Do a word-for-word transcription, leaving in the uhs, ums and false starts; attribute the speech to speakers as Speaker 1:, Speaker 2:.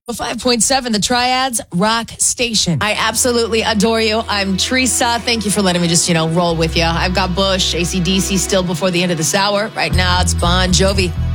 Speaker 1: five point seven, the Triads Rock Station.
Speaker 2: I absolutely adore you. I'm Teresa. Thank you for letting me just, you know, roll with you. I've got Bush, A C D C still before the end of this hour. Right now, it's Bon Jovi.